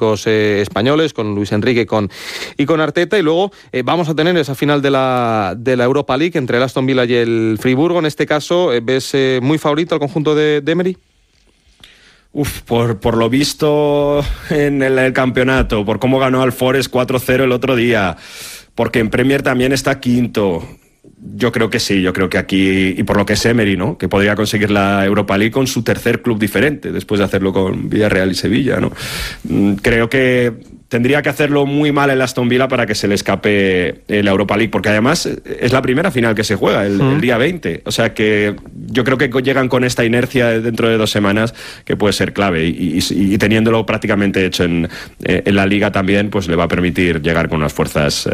técnicos españoles, con Luis Enrique y con Arteta, y luego vamos a tener esa final de la Europa League entre el Aston Villa y el Friburgo. En este caso, ¿ves muy favorito al conjunto de Emery? Por lo visto en el campeonato, por cómo ganó al Forest 4-0 el otro día, porque en Premier también está quinto. Yo creo que sí, yo creo que aquí, y por lo que es Emery, ¿no?, que podría conseguir la Europa League con su tercer club diferente, después de hacerlo con Villarreal y Sevilla, ¿no? Creo que tendría que hacerlo muy mal el Aston Villa para que se le escape la Europa League, porque además es la primera final que se juega, el día 20. O sea que yo creo que llegan con esta inercia dentro de 2 semanas que puede ser clave, y teniéndolo prácticamente hecho en la Liga también, pues le va a permitir llegar con unas fuerzas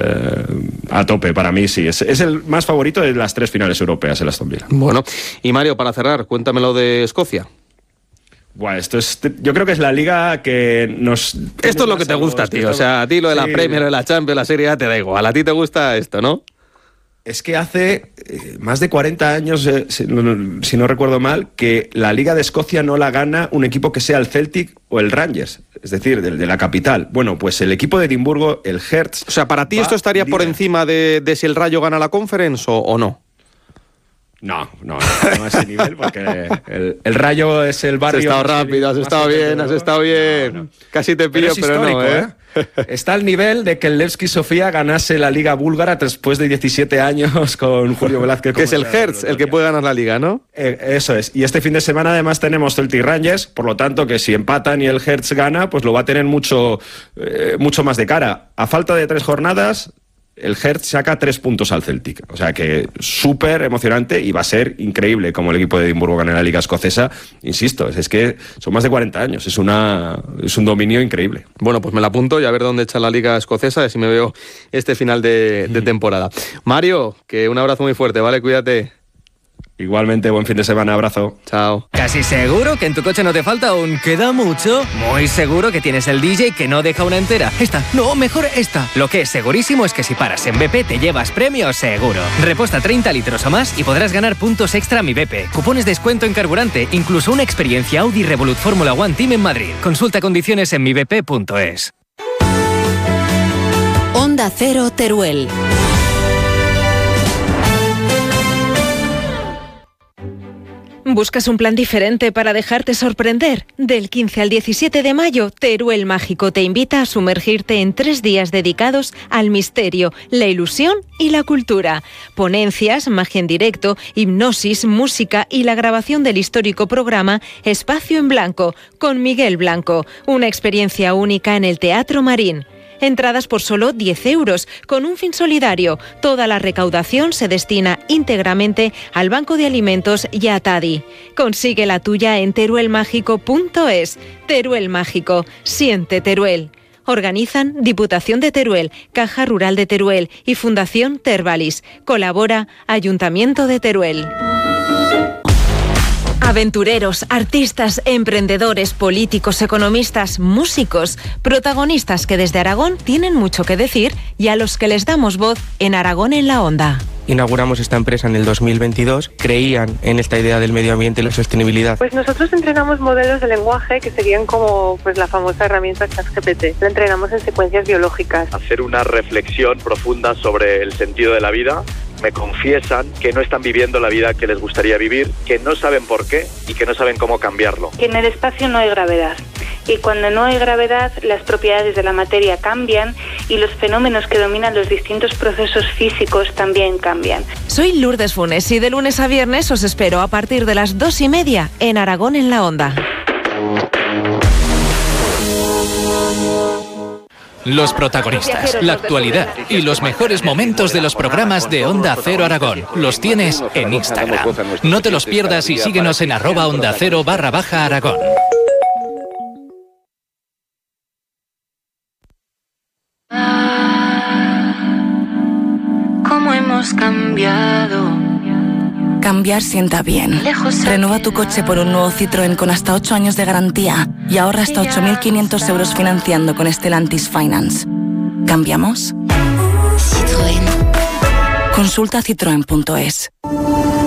a tope. Para mí sí, es el más favorito de las 3 finales europeas, el Aston Villa. Bueno, y Mario, para cerrar, cuéntamelo de Escocia. Bueno, yo creo que es la liga que nos... Esto es lo que te gusta, tío. O sea, a ti lo de la Premier, de la Champions, la Serie A te da igual. A ti te gusta esto, ¿no? Es que hace más de 40 años, si no recuerdo mal, que la Liga de Escocia no la gana un equipo que sea el Celtic o el Rangers, es decir, de la capital. Bueno, pues el equipo de Edimburgo, el Hearts... O sea, ¿para ti esto estaría por encima de si el Rayo gana la Conference o no? No a ese nivel, porque el Rayo es el barrio... Has estado rápido, has estado bien. No. Casi te pillo, pero no, ¿eh? Está al nivel de que el Levski Sofía ganase la Liga búlgara después de 17 años con Julio Velázquez. Que es el Hertz el que puede ganar la Liga, ¿no? Eso es. Y este fin de semana además tenemos Celtic Rangers, por lo tanto que si empatan y el Hertz gana, pues lo va a tener mucho más de cara. A falta de 3 jornadas... el Hertz saca 3 puntos al Celtic. O sea que súper emocionante, y va a ser increíble como el equipo de Edimburgo gane la Liga Escocesa. Insisto, es que son más de 40 años. Es un dominio increíble. Bueno, pues me la apunto y a ver dónde echa la Liga Escocesa, y si me veo este final de temporada. Mario, que un abrazo muy fuerte, ¿vale? Cuídate. Igualmente, buen fin de semana, abrazo. Chao. ¿Casi seguro que en tu coche no te falta un queda mucho? Muy seguro que tienes el DJ que no deja una entera. Esta, no, mejor esta. Lo que es segurísimo es que si paras en BP te llevas premio seguro. Reposta 30 litros o más y podrás ganar puntos extra Mi BP, cupones de descuento en carburante, incluso una experiencia Audi Revolut Fórmula One Team en Madrid. Consulta condiciones en mibp.es. Onda Cero Teruel. ¿Buscas un plan diferente para dejarte sorprender? Del 15 al 17 de mayo, Teruel Mágico te invita a sumergirte en 3 días dedicados al misterio, la ilusión y la cultura. Ponencias, magia en directo, hipnosis, música y la grabación del histórico programa Espacio en Blanco, con Miguel Blanco. Una experiencia única en el Teatro Marín. Entradas por solo 10 euros, con un fin solidario. Toda la recaudación se destina íntegramente al Banco de Alimentos y a TADI. Consigue la tuya en teruelmágico.es. Teruel Mágico. Siente Teruel. Organizan Diputación de Teruel, Caja Rural de Teruel y Fundación Tervalis. Colabora Ayuntamiento de Teruel. Aventureros, artistas, emprendedores, políticos, economistas, músicos, protagonistas que desde Aragón tienen mucho que decir y a los que les damos voz en Aragón en la Onda. Inauguramos esta empresa en el 2022, creían en esta idea del medio ambiente y la sostenibilidad. Pues nosotros entrenamos modelos de lenguaje que serían como la famosa herramienta ChatGPT. La entrenamos en secuencias biológicas. Hacer una reflexión profunda sobre el sentido de la vida. Me confiesan que no están viviendo la vida que les gustaría vivir, que no saben por qué y que no saben cómo cambiarlo. Que en el espacio no hay gravedad. Y cuando no hay gravedad, las propiedades de la materia cambian y los fenómenos que dominan los distintos procesos físicos también cambian. Soy Lourdes Funes y de lunes a viernes os espero a partir de las 2:30 en Aragón en la Onda. Los protagonistas, la actualidad y los mejores momentos de los programas de Onda Cero Aragón los tienes en Instagram. No te los pierdas y síguenos en @OndaCero_Aragón. ¿Cómo hemos cambiado? Cambiar sienta bien. Renueva tu coche por un nuevo Citroën con hasta 8 años de garantía y ahorra hasta 8.500 euros financiando con Stellantis Finance. ¿Cambiamos? Citroën. Consulta citroen.es.